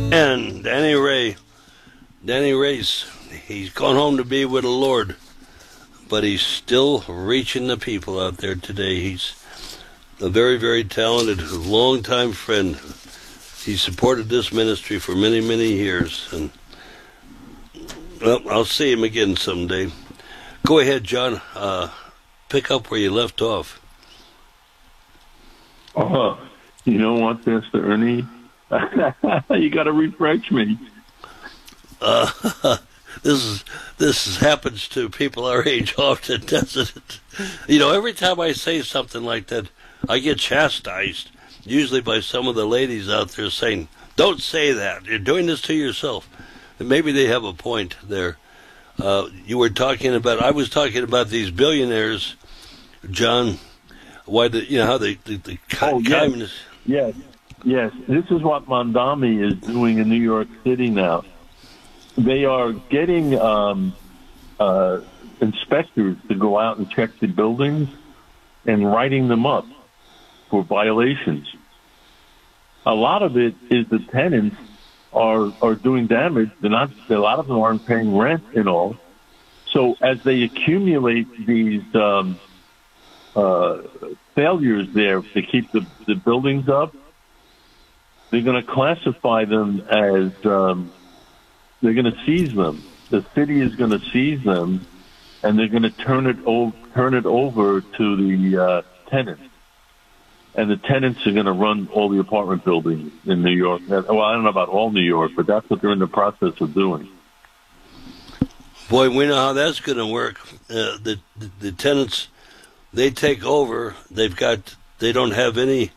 And Danny Ray's, he's gone home to be with the Lord, but he's still reaching the people out there today. He's a very, very talented, longtime friend. He supported this ministry for many, many years, and well, I'll see him again someday. Go ahead, John. Pick up where you left off. You know what, Pastor Ernie? You got to refresh me. This happens to people our age often, doesn't it? You know, every time I say something like that, I get chastised, usually by some of the ladies out there saying, "Don't say that. You're doing this to yourself." And maybe they have a point there. I was talking about these billionaires, John. Why how the communists? Yes. This is what Mondami is doing in New York City now. They are getting inspectors to go out and check the buildings and writing them up for violations. A lot of it is the tenants are doing damage. A lot of them aren't paying rent and all. So as they accumulate these failures there to keep the buildings up, they're going to classify them as they're going to seize them. The city is going to seize them, and they're going to turn it over to the tenants. And the tenants are going to run all the apartment buildings in New York. Well, I don't know about all New York, but that's what they're in the process of doing. Boy, we know how that's going to work. The tenants, they take over. They don't have any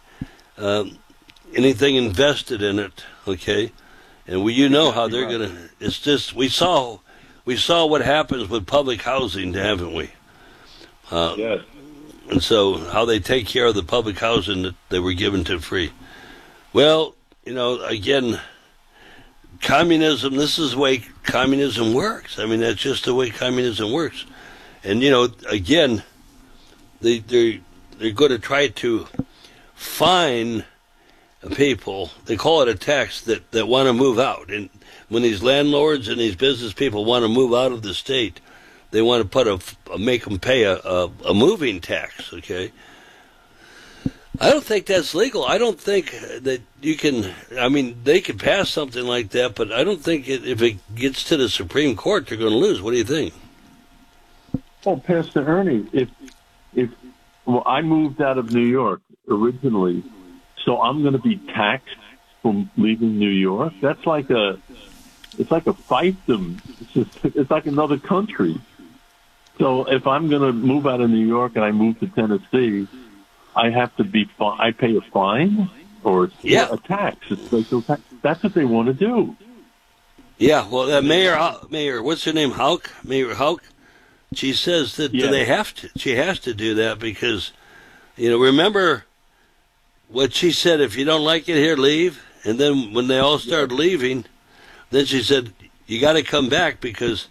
anything invested in it. Okay, and you know how they're going to. It's just we saw what happens with public housing, haven't we? Yes. And so how they take care of the public housing that they were given to free. Well, again, communism, this is the way communism works. I mean, that's just the way communism works. And, again, they're going to try to fine people, they call it a tax, that want to move out. And when these landlords and these business people want to move out of the state, they want to make them pay a moving tax, okay? I don't think that's legal. I don't think that you can, they could pass something like that, but I don't think if it gets to the Supreme Court, they're going to lose. What do you think? Well, Pastor Ernie, well, I moved out of New York originally, so I'm going to be taxed for leaving New York. That's like it's like a fiefdom. It's like another country. So if I'm going to move out of New York and I move to Tennessee, I have to I pay a fine or a tax, a special tax. That's what they want to do. Yeah, well, Mayor, what's her name? Mayor Houck. She says that they have to. She has to do that because, remember what she said. If you don't like it here, leave. And then when they all started leaving, then she said, "You got to come back because."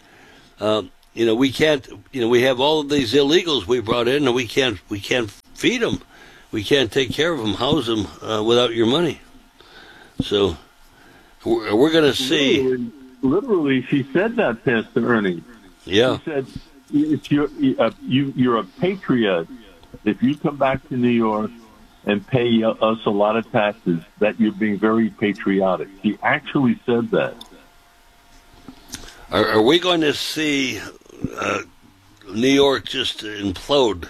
We can't. We have all of these illegals we brought in, and we can't feed them. We can't take care of them, house them without your money. So we're going to see. Literally, she said that, Pastor Ernie. Yeah. She said, "If you're a patriot, if you come back to New York and pay us a lot of taxes, that you're being very patriotic." She actually said that. Are we going to see New York just implode,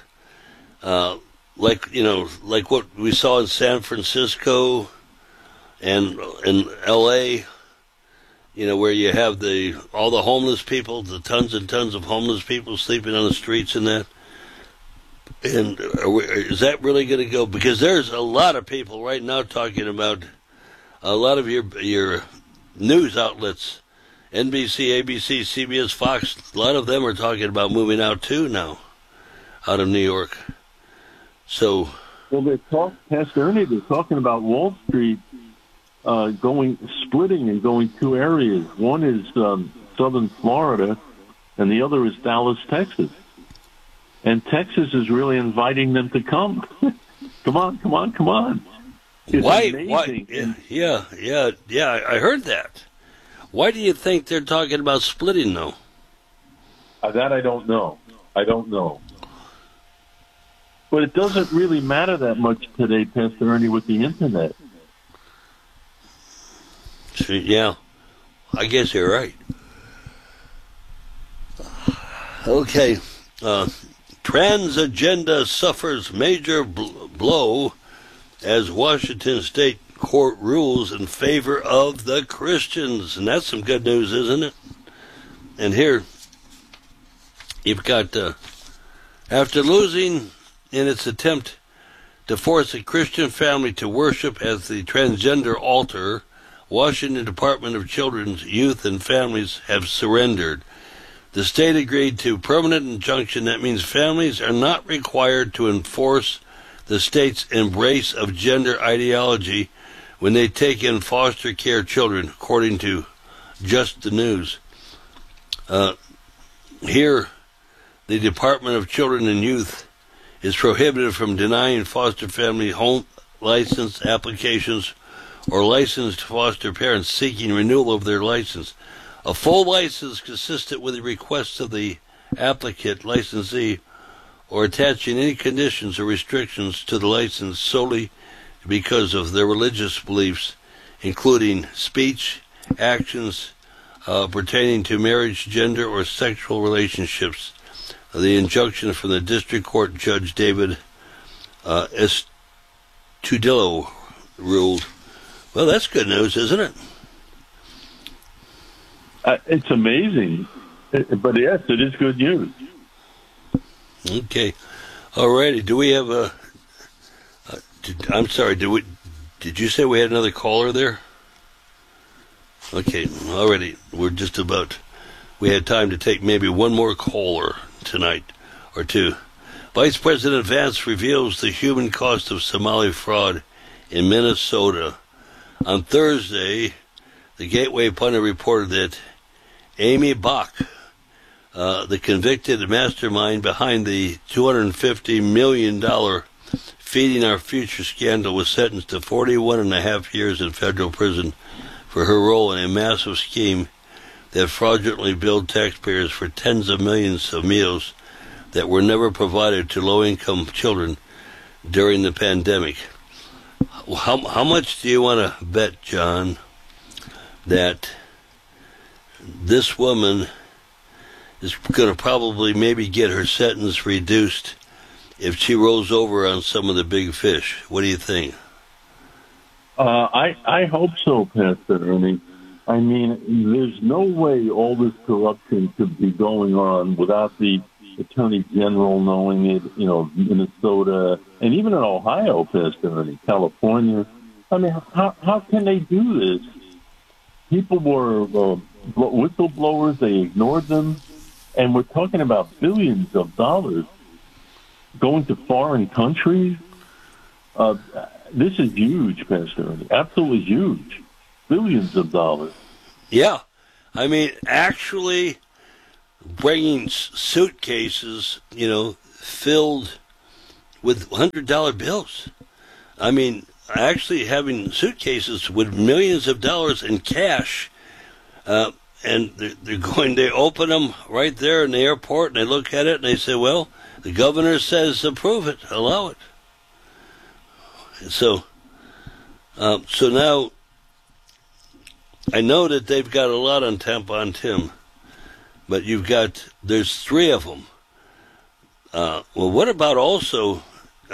like what we saw in San Francisco and in L.A., where you have all the homeless people, the tons and tons of homeless people sleeping on the streets and that? And is that really going to go? Because there's a lot of people right now talking about a lot of your news outlets, NBC, ABC, CBS, Fox, a lot of them are talking about moving out too now, out of New York. So, well, Pastor Ernie, they're talking about Wall Street splitting and going two areas. One is southern Florida, and the other is Dallas, Texas. And Texas is really inviting them to come. Come on. is amazing. Why? Yeah. I heard that. Why do you think they're talking about splitting, though? That I don't know. But it doesn't really matter that much today, Pastor Ernie, with the internet. Yeah, I guess you're right. Okay, trans agenda suffers major blow as Washington State Court rules in favor of the Christians. And that's some good news, isn't it? And here, you've got, after losing in its attempt to force a Christian family to worship as the transgender altar, Washington Department of Children's, Youth, and Families have surrendered. The state agreed to permanent injunction. That means families are not required to enforce the state's embrace of gender ideology when they take in foster care children, according to Just the News. Here, the Department of Children and Youth is prohibited from denying foster family home license applications or licensed foster parents seeking renewal of their license. A full license consistent with the requests of the applicant, licensee, or attaching any conditions or restrictions to the license solely because of their religious beliefs, including speech, actions pertaining to marriage, gender, or sexual relationships. The injunction from the District Court Judge David Estudillo ruled. Well, that's good news, isn't it? It's amazing. But yes, it is good news. Okay. All righty. Do we have a... I'm sorry, did you say we had another caller there? Okay, already. We're just about... We had time to take maybe one more caller tonight or two. Vice President Vance reveals the human cost of Somali fraud in Minnesota. On Thursday, the Gateway Pundit reported that Amy Bach, the convicted mastermind behind the $250 million Feeding Our Future scandal, was sentenced to 41 and a half years in federal prison for her role in a massive scheme that fraudulently billed taxpayers for tens of millions of meals that were never provided to low-income children during the pandemic. How much do you want to bet, John, that this woman is going to probably maybe get her sentence reduced if she rolls over on some of the big fish? What do you think? I hope so, Pastor Ernie. I mean, there's no way all this corruption could be going on without the Attorney General knowing it, Minnesota, and even in Ohio, Pastor Ernie, California. I mean, how can they do this? People were whistleblowers. They ignored them. And we're talking about billions of dollars going to foreign countries. This is huge, Pastor Ernie. Absolutely huge. Billions of dollars. Yeah. I mean, actually bringing suitcases, filled with $100 bills. I mean, actually having suitcases with millions of dollars in cash, and they open them right there in the airport, and they look at it, and they say, well, the governor says approve it, allow it. So now, I know that they've got a lot on Tampon Tim, but there's three of them. Well, what about also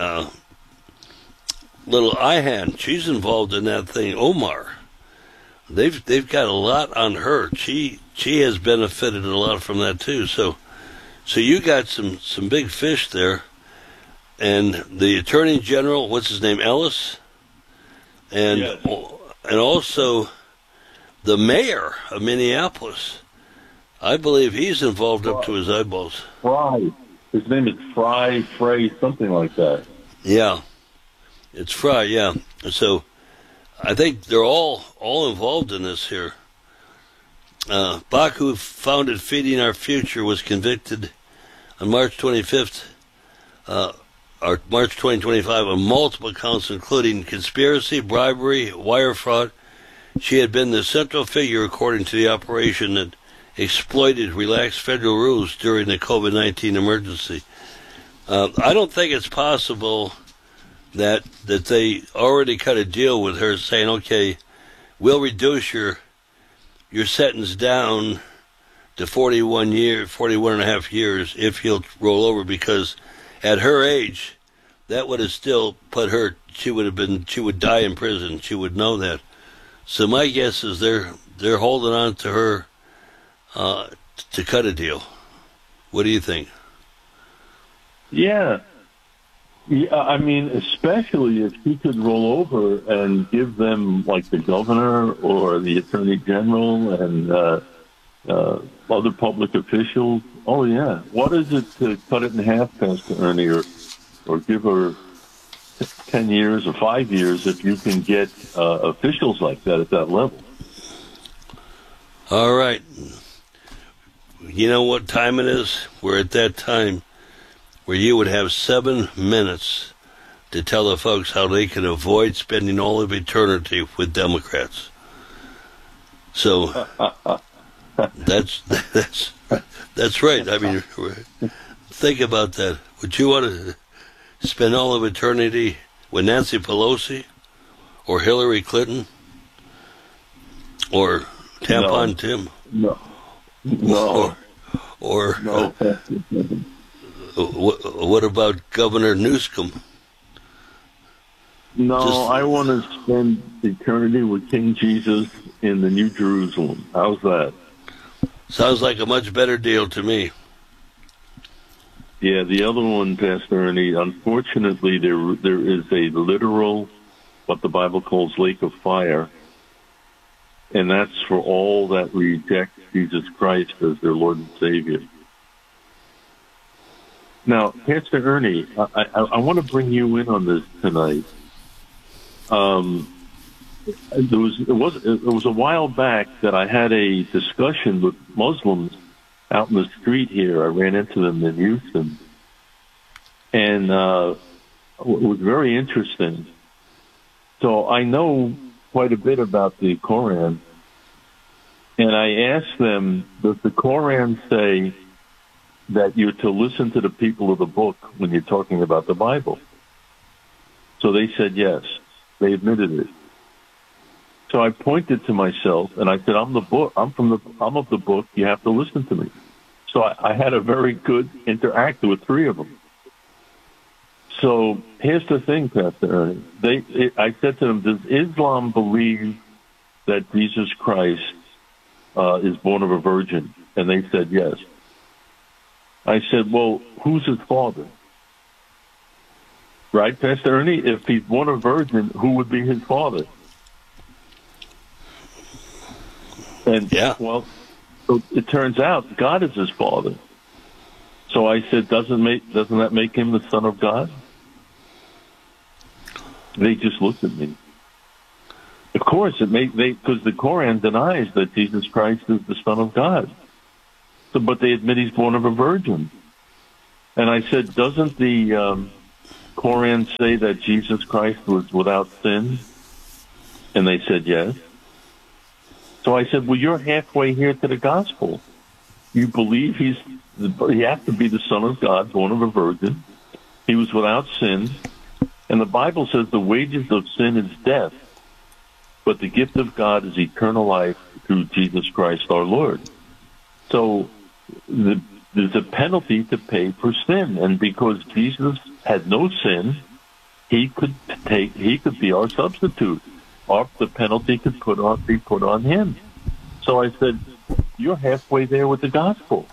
little Ihan? She's involved in that thing, Omar. They've got a lot on her. She has benefited a lot from that too. So you got some big fish there. And the Attorney General, what's his name, Ellis? And yes. And also the mayor of Minneapolis. I believe he's involved up to his eyeballs. Fry. His name is Frey, something like that. Yeah. It's Fry, yeah. So I think they're all involved in this here. Bach, who founded Feeding Our Future, was convicted on March 25th March 2025 on multiple counts, including conspiracy, bribery, wire fraud. She had been the central figure, according to the operation, that exploited relaxed federal rules during the COVID-19 emergency. I don't think it's possible that they already cut a deal with her saying, okay, we'll reduce your sentence down to 41 and a half years if you'll roll over, because at her age, that would have still put her, she would die in prison. She would know that. So my guess is they're holding on to her to cut a deal. What do you think? Yeah. I mean, especially if she could roll over and give them, like, the governor or the attorney general and other public officials. Oh, yeah. What is it to cut it in half, Pastor Ernie, or give her 10 years or 5 years if you can get officials like that at that level? All right. You know what time it is? We're at that time where you would have 7 minutes to tell the folks how they can avoid spending all of eternity with Democrats. So that's right. I mean, think about that. Would you want to spend all of eternity with Nancy Pelosi or Hillary Clinton or Tampon Tim? No. Or what about Governor Newsom? No, I want to spend eternity with King Jesus in the New Jerusalem. How's that? Sounds like a much better deal to me. Yeah, the other one, Pastor Ernie, unfortunately, there is a literal, what the Bible calls lake of fire, and that's for all that reject Jesus Christ as their Lord and Savior. Now, Pastor Ernie, I want to bring you in on this tonight. It was a while back that I had a discussion with Muslims out in the street here. I ran into them in Houston, and it was very interesting. So I know quite a bit about the Koran, and I asked them, does the Koran say that you're to listen to the people of the book when you're talking about the Bible? So they said yes. They admitted it. So I pointed to myself and I said, I'm of the book. You have to listen to me. So I had a very good interaction with 3 of them. So here's the thing, Pastor Ernie. I said to them, does Islam believe that Jesus Christ is born of a virgin? And they said yes. I said, well, who's his father? Right, Pastor Ernie? If he's born a virgin, who would be his father? And, well, so it turns out God is his father. So I said, doesn't that make him the Son of God? They just looked at me. Of course, because the Koran denies that Jesus Christ is the Son of God. So, but they admit he's born of a virgin. And I said, doesn't the Koran say that Jesus Christ was without sin? And they said yes. So I said, well, you're halfway here to the gospel. You believe he has to be the Son of God, born of a virgin. He was without sin. And the Bible says the wages of sin is death, but the gift of God is eternal life through Jesus Christ our Lord. So there's a penalty to pay for sin. And because Jesus had no sin, he could be our substitute. The penalty could be put on him. So I said, you're halfway there with the gospel.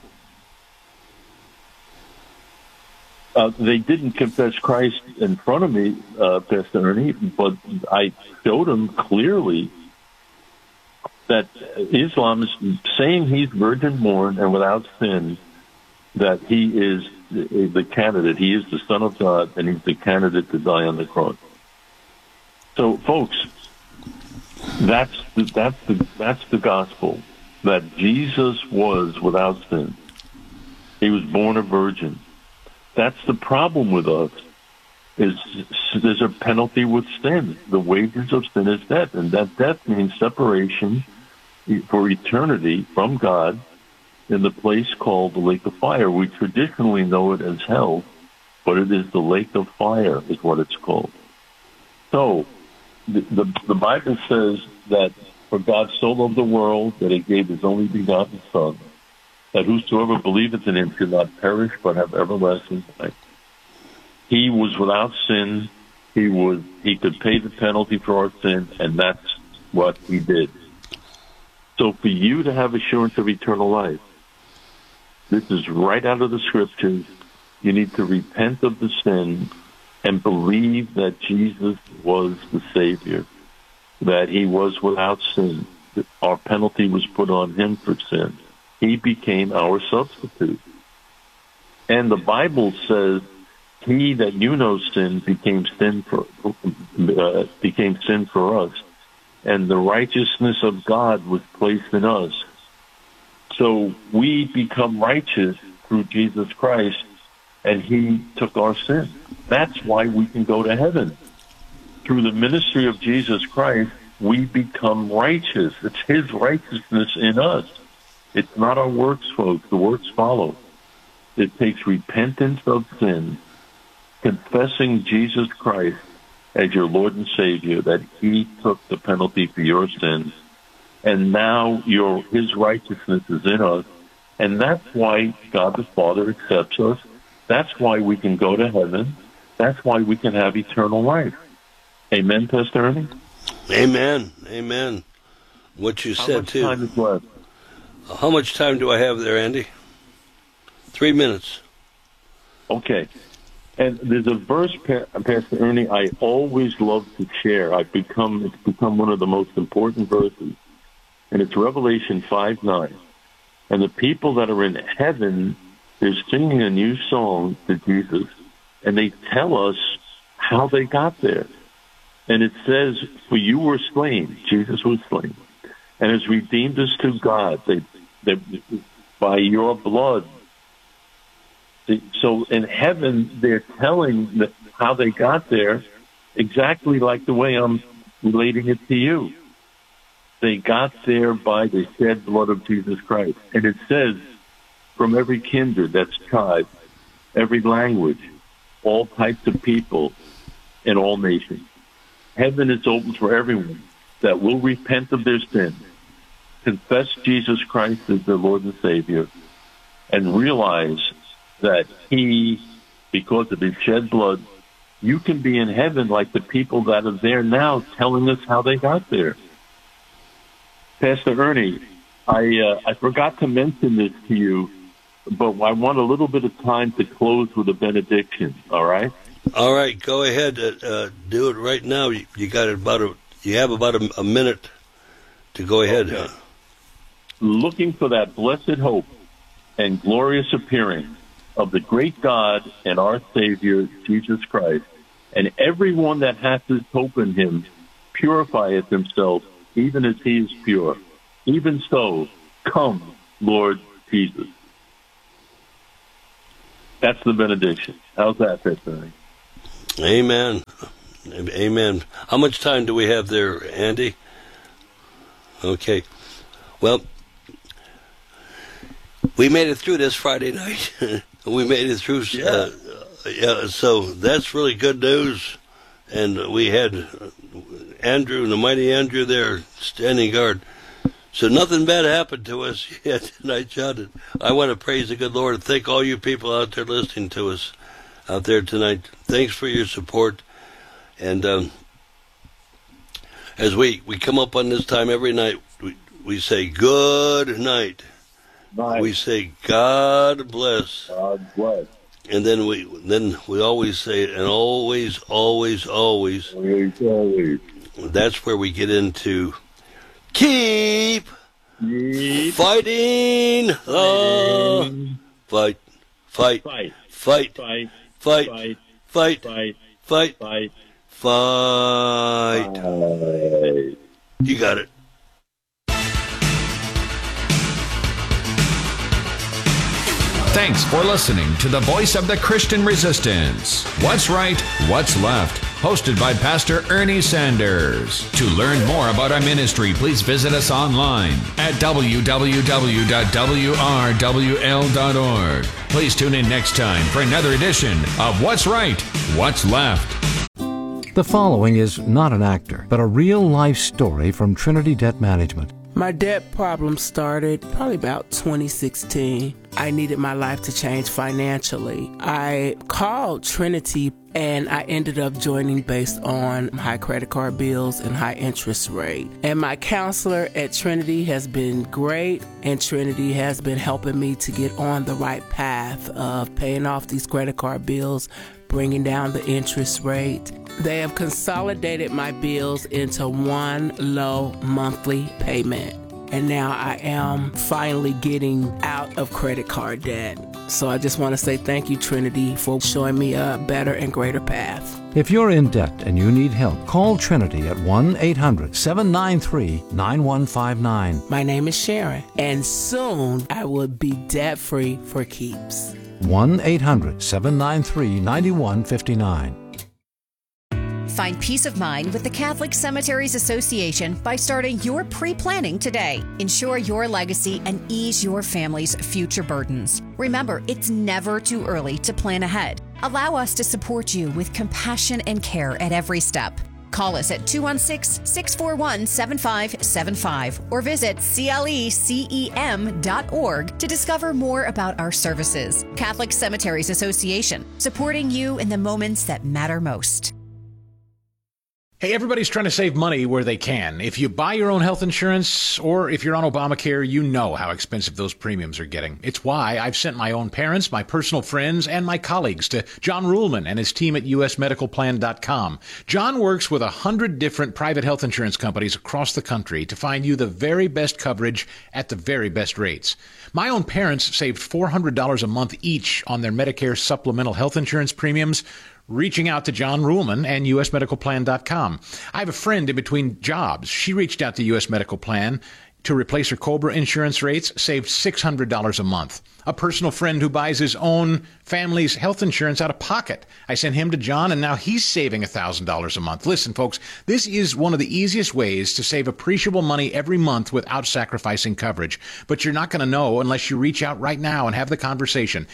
They didn't confess Christ in front of me, Pastor Ernie, but I showed them clearly that Islam is saying he's virgin born and without sin, that he is the candidate. He is the Son of God, and he's the candidate to die on the cross. So, folks, that's the gospel, that Jesus was without sin. He was born a virgin. That's the problem with us. is there's a penalty with sin. The wages of sin is death, and that death means separation for eternity from God in the place called the lake of fire. We traditionally know it as hell, but it is the lake of fire is what it's called. So the Bible says that for God so loved the world that he gave his only begotten Son, that whosoever believeth in him should not perish but have everlasting life. He was without sin. He could pay the penalty for our sin, and that's what he did. So for you to have assurance of eternal life, this is right out of the scriptures. You need to repent of the sin and believe that Jesus was the Savior, that he was without sin. Our penalty was put on him for sin. He became our substitute. And the Bible says, he that knew no sin became sin for us, and the righteousness of God was placed in us. So we become righteous through Jesus Christ, and he took our sin. That's why we can go to heaven. Through the ministry of Jesus Christ, we become righteous. It's his righteousness in us. It's not our works, folks. The works follow. It takes repentance of sin, confessing Jesus Christ as your Lord and Savior, that he took the penalty for your sins, and now his righteousness is in us, and that's why God the Father accepts us. That's why we can go to heaven. That's why we can have eternal life. Amen, Pastor Ernie? Amen. Amen. What you said, too. How much time is left? How much time do I have there, Andy? 3 minutes. Okay. And there's a verse, Pastor Ernie, I always love to share. It's become one of the most important verses. And it's Revelation 5:9. And the people that are in heaven, they're singing a new song to Jesus, and they tell us how they got there. And it says, for you were slain, Jesus was slain, and has redeemed us to God they by your blood. So in heaven, they're telling how they got there exactly like the way I'm relating it to you. They got there by the shed blood of Jesus Christ. And it says, from every kindred, that's tribe, every language, all types of people, and all nations. Heaven is open for everyone that will repent of their sin, confess Jesus Christ as their Lord and Savior, and realize that he, because of his shed blood, you can be in heaven like the people that are there now telling us how they got there. Pastor Ernie, I forgot to mention this to you, but I want a little bit of time to close with a benediction, all right? All right, go ahead. Do it right now. You got you have about a minute to go ahead. Okay. Looking for that blessed hope and glorious appearing of the great God and our Savior, Jesus Christ, and everyone that hath his hope in him purifieth himself, even as he is pure. Even so, come, Lord Jesus. That's the benediction. How's that, Pastor? Amen. Amen. How much time do we have there, Andy? Okay. Well, we made it through this Friday night. We made it through. Yeah, so that's really good news. And we had Andrew, the mighty Andrew there, standing guard. So nothing bad happened to us yet tonight, John. I want to praise the good Lord and thank all you people out there listening to us out there tonight. Thanks for your support. And as we come up on this time every night, we say good night. Nice. We say God bless. God bless. And then we always say, and always. Always. That's where we get into keep fighting. Fight. You got it. Thanks for listening to the voice of the Christian Resistance. What's Right, What's Left? Hosted by Pastor Ernie Sanders. To learn more about our ministry, please visit us online at www.wrwl.org. Please tune in next time for another edition of What's Right, What's Left. The following is not an actor, but a real-life story from Trinity Debt Management. My debt problem started probably about 2016. I needed my life to change financially. I called Trinity and I ended up joining based on high credit card bills and high interest rate. And my counselor at Trinity has been great, and Trinity has been helping me to get on the right path of paying off these credit card bills, bringing down the interest rate. They have consolidated my bills into one low monthly payment. And now I am finally getting out of credit card debt. So I just want to say thank you, Trinity, for showing me a better and greater path. If you're in debt and you need help, call Trinity at 1-800-793-9159. My name is Sharon, and soon I will be debt-free for keeps. 1-800-793-9159. Find peace of mind with the Catholic Cemeteries Association by starting your pre-planning today. Ensure your legacy and ease your family's future burdens. Remember, it's never too early to plan ahead. Allow us to support you with compassion and care at every step. Call us at 216-641-7575 or visit clecem.org to discover more about our services. Catholic Cemeteries Association, supporting you in the moments that matter most. Hey, everybody's trying to save money where they can. If you buy your own health insurance or if you're on Obamacare, you know how expensive those premiums are getting. It's why I've sent my own parents, my personal friends, and my colleagues to John Ruhlman and his team at usmedicalplan.com. John works with 100 different private health insurance companies across the country to find you the very best coverage at the very best rates. My own parents saved $400 a month each on their Medicare supplemental health insurance premiums, reaching out to John Ruhlman and usmedicalplan.com. I have a friend in between jobs. She reached out to US Medical Plan to replace her COBRA insurance rates, saved $600 a month. A personal friend who buys his own family's health insurance out of pocket. I sent him to John, and now he's saving $1,000 a month. Listen, folks, this is one of the easiest ways to save appreciable money every month without sacrificing coverage. But you're not going to know unless you reach out right now and have the conversation.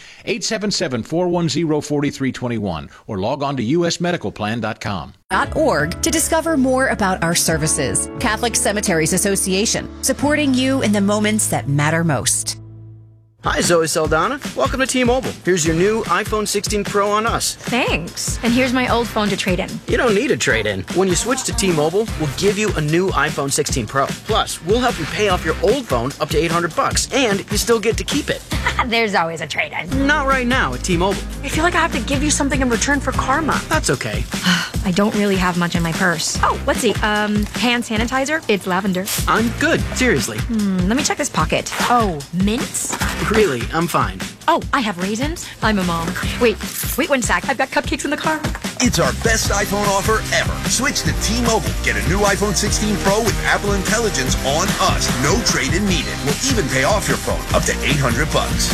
877-410-4321 or log on to usmedicalplan.com. .org to discover more about our services. Catholic Cemeteries Association, supporting you in the moments that matter most. Hi, Zoe Saldana. Welcome to T-Mobile. Here's your new iPhone 16 Pro on us. Thanks. And here's my old phone to trade in. You don't need a trade-in. When you switch to T-Mobile, we'll give you a new iPhone 16 Pro. Plus, we'll help you pay off your old phone up to $800, and you still get to keep it. There's always a trade-in. Not right now at T-Mobile. I feel like I have to give you something in return for karma. That's okay. I don't really have much in my purse. Oh, let's see. Hand sanitizer. It's lavender. I'm good. Seriously. Let me check this pocket. Oh, mints? Really, I'm fine. Oh, I have raisins. I'm a mom. Wait 1 sec. I've got cupcakes in the car. It's our best iPhone offer ever. Switch to T-Mobile. Get a new iPhone 16 Pro with Apple Intelligence on us. No trade-in needed. We'll even pay off your phone up to $800.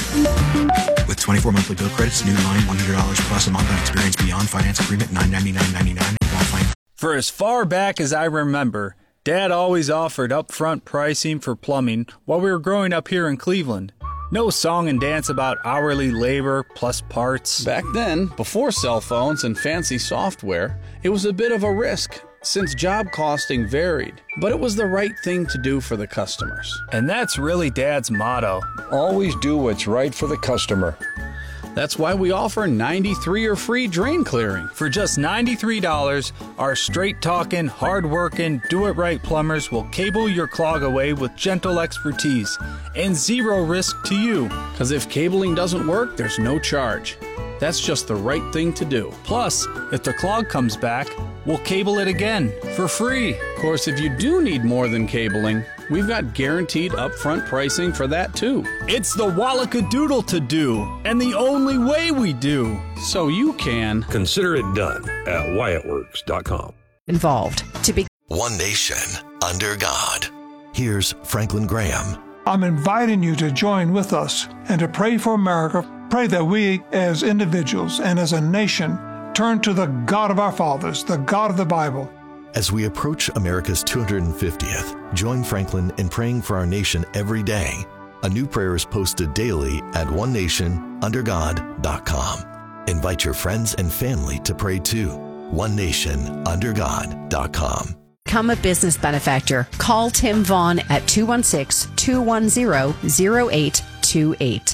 With 24 monthly bill credits, new line $100 plus a month on experience beyond finance agreement $999.99. For as far back as I remember, Dad always offered upfront pricing for plumbing while we were growing up here in Cleveland. No song and dance about hourly labor plus parts. Back then, before cell phones and fancy software, it was a bit of a risk since job costing varied, but it was the right thing to do for the customers. And that's really Dad's motto. Always do what's right for the customer. That's why we offer 93 or free drain clearing. For just $93, our straight-talking, hard-working, do-it-right plumbers will cable your clog away with gentle expertise and zero risk to you. Because if cabling doesn't work, there's no charge. That's just the right thing to do. Plus, if the clog comes back, we'll cable it again for free. Of course, if you do need more than cabling, we've got guaranteed upfront pricing for that too. It's the Wallackadoodle to do, and the only way we do. So you can consider it done at WyattWorks.com. Involved to be one nation under God. Here's Franklin Graham. I'm inviting you to join with us and to pray for America Pray that we, as individuals and as a nation, turn to the God of our fathers, the God of the Bible. As we approach America's 250th, join Franklin in praying for our nation every day. A new prayer is posted daily at onenationundergod.com. Invite your friends and family to pray too. onenationundergod.com. Become a business benefactor. Call Tim Vaughn at 216-210-0828.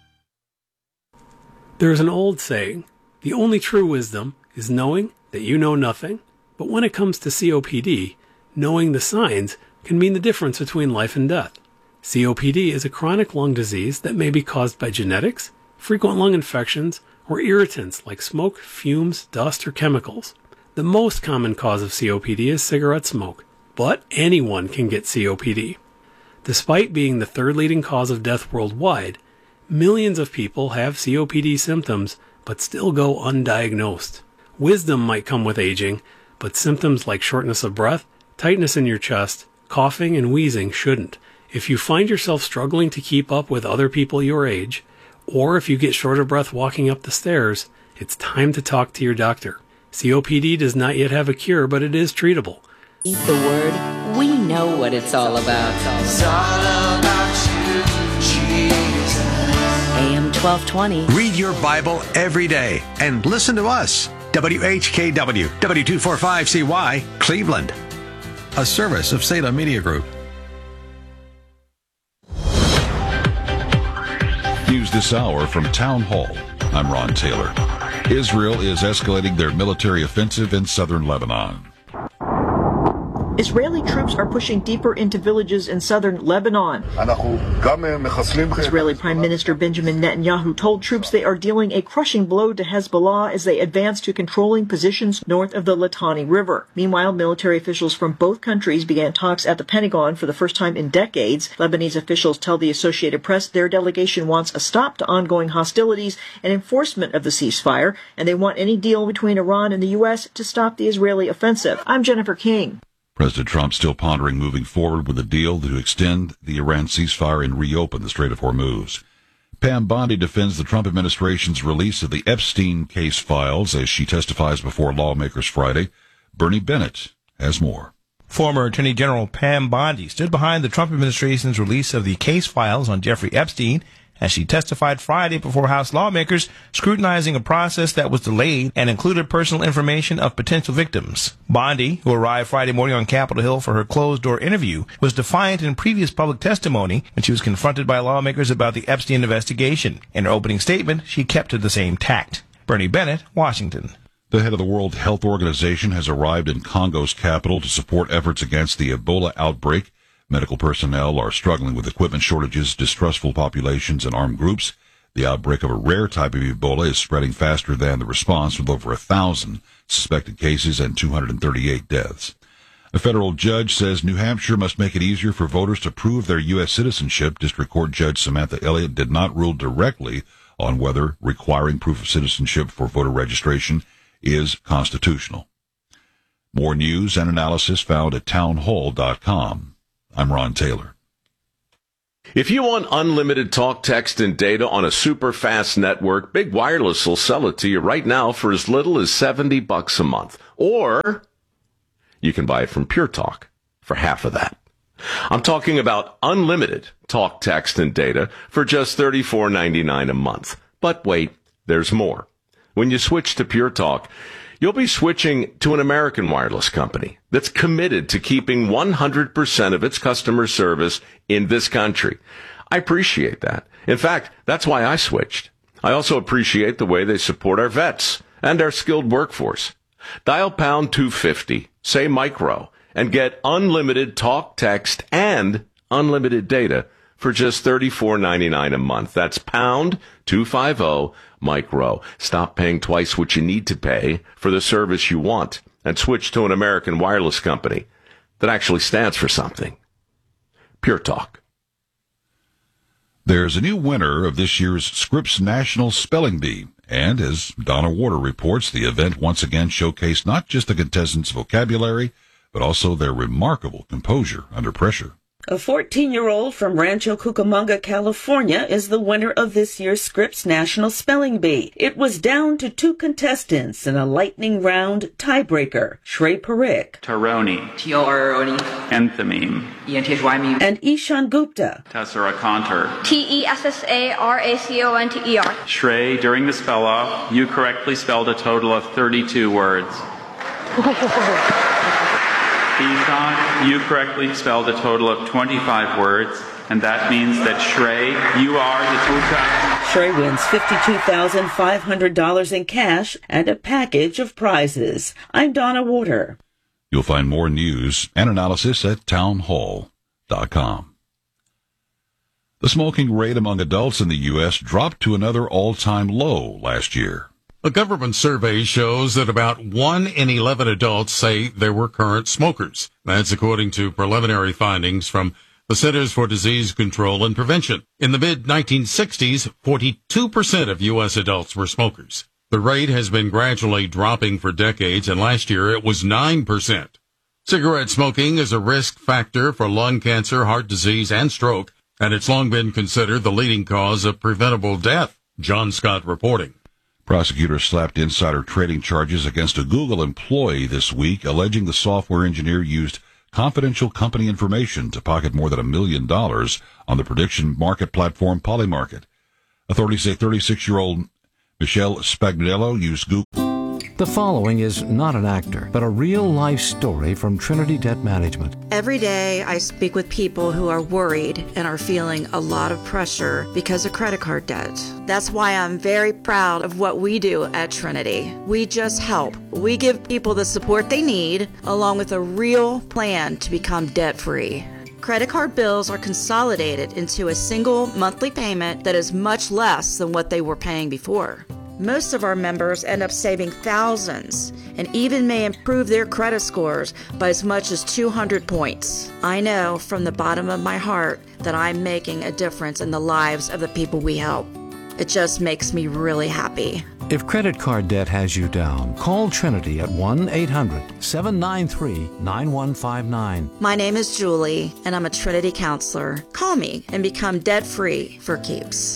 There's an old saying, the only true wisdom is knowing that you know nothing. But when it comes to COPD, knowing the signs can mean the difference between life and death. COPD is a chronic lung disease that may be caused by genetics, frequent lung infections, or irritants like smoke, fumes, dust, or chemicals. The most common cause of COPD is cigarette smoke, but anyone can get COPD. Despite being the third leading cause of death worldwide, millions of people have COPD symptoms but still go undiagnosed. Wisdom might come with aging, but symptoms like shortness of breath, tightness in your chest, coughing, and wheezing shouldn't. If you find yourself struggling to keep up with other people your age, or if you get short of breath walking up the stairs, it's time to talk to your doctor. COPD does not yet have a cure, but it is treatable. Eat the word, we know what it's all about. It's all about you, Jesus. AM 1220. Read your Bible every day and listen to us. WHKW, W245CY, Cleveland. A service of Salem Media Group. News this hour from Town Hall. I'm Ron Taylor. Israel is escalating their military offensive in southern Lebanon. Israeli troops are pushing deeper into villages in southern Lebanon. Israeli Prime Minister Benjamin Netanyahu told troops they are dealing a crushing blow to Hezbollah as they advance to controlling positions north of the Litani River. Meanwhile, military officials from both countries began talks at the Pentagon for the first time in decades. Lebanese officials tell the Associated Press their delegation wants a stop to ongoing hostilities and enforcement of the ceasefire, and they want any deal between Iran and the U.S. to stop the Israeli offensive. I'm Jennifer King. President Trump still pondering moving forward with a deal to extend the Iran ceasefire and reopen the Strait of Hormuz. Pam Bondi defends the Trump administration's release of the Epstein case files as she testifies before lawmakers Friday. Bernie Bennett has more. Former Attorney General Pam Bondi stood behind the Trump administration's release of the case files on Jeffrey Epstein as she testified Friday before House lawmakers scrutinizing a process that was delayed and included personal information of potential victims. Bondi, who arrived Friday morning on Capitol Hill for her closed-door interview, was defiant in previous public testimony when she was confronted by lawmakers about the Epstein investigation. In her opening statement, she kept to the same tact. Bernie Bennett, Washington. The head of the World Health Organization has arrived in Congo's capital to support efforts against the Ebola outbreak. Medical personnel are struggling with equipment shortages, distrustful populations, and armed groups. The outbreak of a rare type of Ebola is spreading faster than the response, with over 1,000 suspected cases and 238 deaths. A federal judge says New Hampshire must make it easier for voters to prove their U.S. citizenship. District Court Judge Samantha Elliott did not rule directly on whether requiring proof of citizenship for voter registration is constitutional. More news and analysis found at townhall.com. I'm Ron Taylor. If you want unlimited talk, text, and data on a super fast network, Big Wireless will sell it to you right now for as little as $70 a month. Or you can buy it from Pure Talk for half of that. I'm talking about unlimited talk, text, and data for just $34.99 a month. But wait, there's more. When you switch to Pure Talk, you'll be switching to an American wireless company that's committed to keeping 100% of its customer service in this country. I appreciate that. In fact, that's why I switched. I also appreciate the way they support our vets and our skilled workforce. Dial pound 250, say micro, and get unlimited talk, text, and unlimited data for just $34.99 a month. That's pound 250 micro. Stop paying twice what you need to pay for the service you want and switch to an American wireless company that actually stands for something. Pure Talk. There's a new winner of this year's Scripps National Spelling Bee, and as Donna Warder reports, the event once again showcased not just the contestants' vocabulary, but also their remarkable composure under pressure. A 14-year-old from Rancho Cucamonga, California, is the winner of this year's Scripps National Spelling Bee. It was down to 2 contestants in a lightning round tiebreaker. Shrey Parikh. Taroni. T-O-R-O-N-E. Enthameme. E-N-T-H-Y-M-E. And Ishan Gupta. Tesseraconter. T-E-S-S-A-R-A-C-O-N-T-E-R. Shrey, during the spell-off, you correctly spelled a total of 32 words. Ishan, you correctly spelled a total of 25 words, and that means that Shrey, you are the Tuta. Shrey wins $52,500 in cash and a package of prizes. I'm Donna Water. You'll find more news and analysis at townhall.com. The smoking rate among adults in the U.S. dropped to another all-time low last year. A government survey shows that about 1 in 11 adults say they were current smokers. That's according to preliminary findings from the Centers for Disease Control and Prevention. In the mid-1960s, 42% of U.S. adults were smokers. The rate has been gradually dropping for decades, and last year it was 9%. Cigarette smoking is a risk factor for lung cancer, heart disease, and stroke, and it's long been considered the leading cause of preventable death. John Scott reporting. Prosecutors slapped insider trading charges against a Google employee this week, alleging the software engineer used confidential company information to pocket more than $1 million on the prediction market platform Polymarket. Authorities say 36-year-old Michelle Spagnello used Google. The following is not an actor, but a real-life story from Trinity Debt Management. Every day I speak with people who are worried and are feeling a lot of pressure because of credit card debt. That's why I'm very proud of what we do at Trinity. We just help. We give people the support they need, along with a real plan to become debt-free. Credit card bills are consolidated into a single monthly payment that is much less than what they were paying before. Most of our members end up saving thousands and even may improve their credit scores by as much as 200 points. I know from the bottom of my heart that I'm making a difference in the lives of the people we help. It just makes me really happy. If credit card debt has you down, call Trinity at 1-800-793-9159. My name is Julie, and I'm a Trinity counselor. Call me and become debt-free for keeps.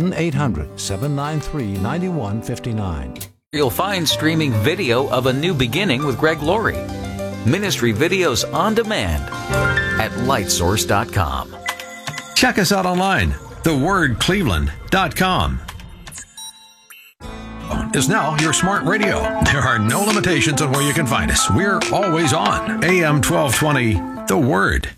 1-800-793-9159. You'll find streaming video of A New Beginning with Greg Laurie. Ministry videos on demand at lightsource.com. Check us out online, thewordcleveland.com. Is now your smart radio. There are no limitations on where you can find us. We're always on. AM 1220, The Word.